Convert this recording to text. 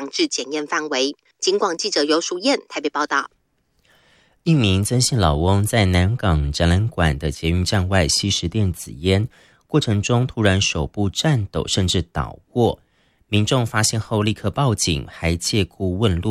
强制检验范围。警广记者尤淑燕台北报道。 一名曾姓老翁在南港展览馆的捷运站外吸食电子烟，过程中突然手部颤抖，甚至倒卧。民众发现后立刻报警，还借故问路。